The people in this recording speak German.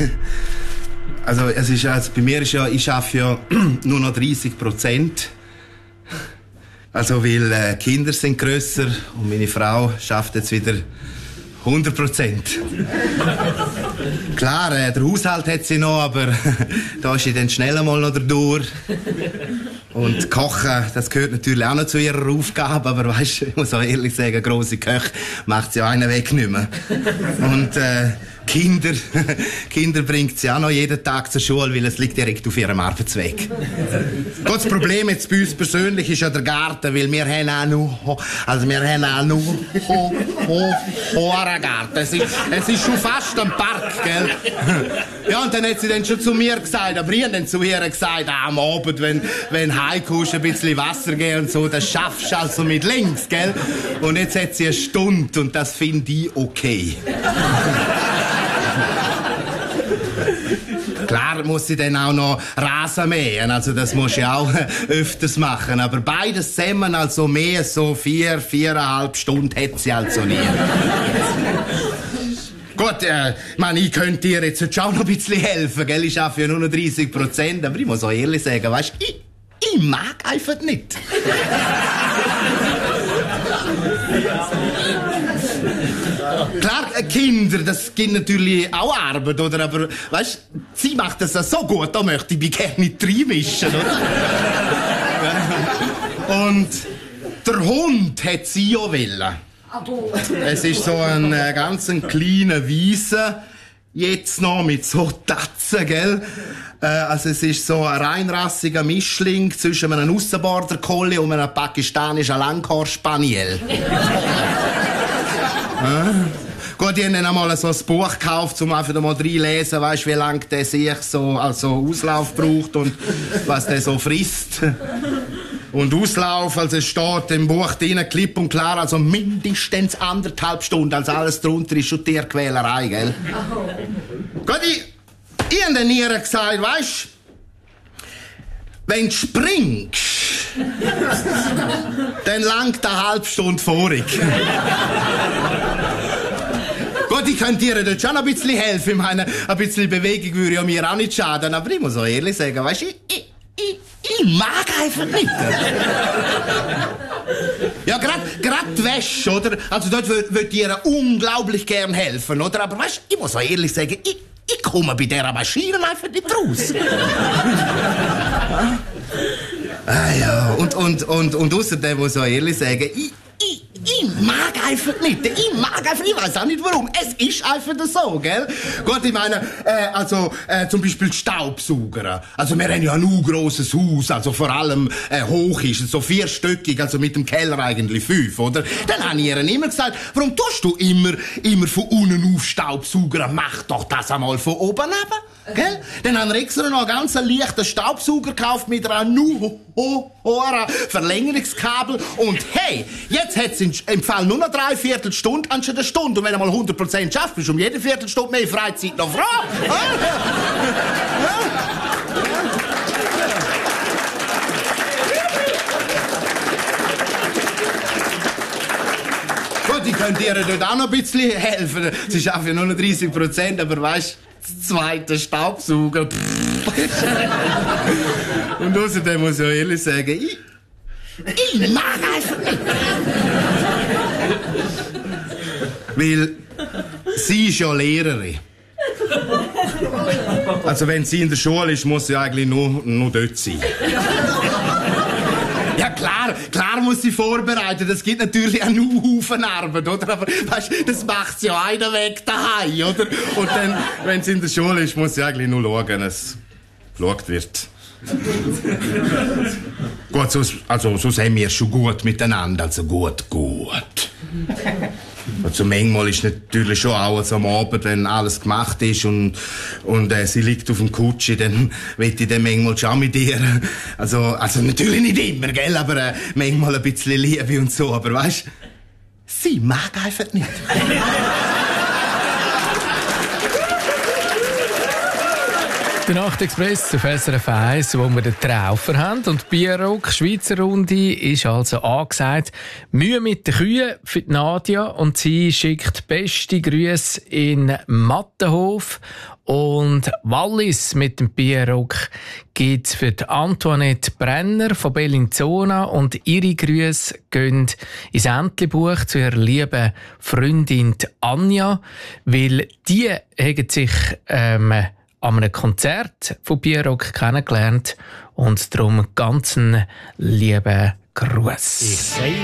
Also, bei mir ist ja, ich arbeite ja nur noch 30%. Also, weil Kinder sind grösser und meine Frau schafft jetzt wieder 100%. Klar, der Haushalt hat sie noch, aber da ist sie dann schnell einmal noch durch. Und Kochen, das gehört natürlich auch noch zu ihrer Aufgabe, aber weisst, ich muss auch ehrlich sagen, grosse Köche macht sie auch einen Weg nicht mehr. Und Kinder bringt sie auch noch jeden Tag zur Schule, weil es liegt direkt auf ihrem Arbeitsweg. Gut, das Problem jetzt bei uns persönlich ist ja der Garten, weil wir haben auch nur Garten. Es ist schon fast ein Park, gell? Ja, und dann hat sie dann schon zu mir gesagt, aber ich habe dann zu ihr gesagt, am Abend, wenn heimkommst, ein bisschen Wasser geben und so, das schaffst du also mit links, gell? Und jetzt hat sie eine Stunde und das finde ich okay. Klar muss sie dann auch noch Rasen mähen, also das muss ich auch öfters machen, aber beides zusammen, also mehr so 4,5 Stunden hat sie also nie. Gut, ich könnte dir jetzt auch noch ein bisschen helfen, gell? Ich arbeite ja nur noch 30%, aber ich muss auch ehrlich sagen, weißt, ich mag einfach nicht. Klar, Kinder, das gibt natürlich auch Arbeit, oder? Aber, weißt, sie macht das ja so gut, da möchte ich mich gerne nicht reinmischen, oder? Und der Hund hat sie auch wollen. Es ist so ein ganz kleiner Weiser, jetzt noch mit so Tatzen, gell? Also es ist so ein reinrassiger Mischling zwischen einem Aussenborder Collie und einem pakistanischen Langhaar-Spaniel. Gut, ich habe dann einmal so ein Buch gekauft, um einfach mal reinlesen, weißt, wie lange der sich so, Auslauf braucht und was der so frisst. Und Auslauf, also es steht im Buch drin, klipp und klar, also mindestens 1,5 Stunden, also alles drunter ist schon Tierquälerei, gell? Gut, ich habe dann ihr gesagt, weißt, wenn du springst, dann langt eine halbe Stunde vorig. Gut, ich könnte dir dort schon ein bisschen helfen. Ich meine, ein bisschen Bewegung würde ja mir auch nicht schaden. Aber ich muss auch ehrlich sagen, weißt du, ich mag einfach nicht. Ja, grad die Wäsche, oder? Also dort würde ich ihr unglaublich gern helfen, oder? Aber weißt du, ich muss auch ehrlich sagen, ich komme bei dieser Maschine einfach nicht raus. Ja, und außerdem muss ich auch ehrlich sagen, ich mag einfach nicht. Ich weiß auch nicht warum. Es ist einfach so, gell? Gut, ich meine, zum Beispiel Staubsauger. Also, wir haben ja ein grosses Haus, also vor allem, hoch ist, so 4-stöckig, also mit dem Keller eigentlich 5, oder? Dann habe ich ihr immer gesagt, warum tust du immer von unten auf Staubsauger? Mach doch das einmal von oben runter. Gell? Dann haben wir extra noch einen ganz leichten Staubsauger gekauft mit einer Verlängerungskabel. Und hey, jetzt hat es im Fall nur noch 3/4 Stunde anstatt eine Stunde. Und wenn du mal 100% schaffst, bist du um jede Viertelstunde mehr Freizeit noch froh. Gut, ich könnte dir dort auch noch ein bisschen helfen. Sie schaffen ja nur noch 30%, aber weißt du, das zweite Staubsauger. Und außerdem muss ich auch ehrlich sagen, ich mag einfach nicht. Weil sie ist ja Lehrerin. Also wenn sie in der Schule ist, muss sie eigentlich nur dort sein. Ja, klar muss sie vorbereiten. Das gibt natürlich auch nur Haufen Arbeit, oder? Aber, weißt, das macht sie ja einer weg daheim, oder? Und dann, wenn sie in der Schule ist, muss sie eigentlich nur schauen, dass es geschaut wird. Gut, sonst haben wir schon gut miteinander, also gut. Also manchmal ist natürlich schon auch also am Abend, wenn alles gemacht ist und sie liegt auf dem Kutschi, dann will ich dann manchmal schon mit ihr. Also natürlich nicht immer, gell, aber manchmal ein bisschen Liebe und so, aber weißt, sie mag einfach nicht. Der Nachtexpress auf SRF 1, wo wir den Traufer haben. Und die Bierrock Schweizer Runde ist also angesagt. Mühe mit den Kühen für die Nadia. Und sie schickt beste Grüße in Mattenhof. Und Wallis mit dem Bierrock gibt es für die Antoinette Brenner von Bellinzona. Und ihre Grüße gehen ins Entlebuch zu ihrer lieben Freundin Anja, weil die haben sich an einem Konzert von Bierrock kennengelernt und darum ganz einen lieben Gruß.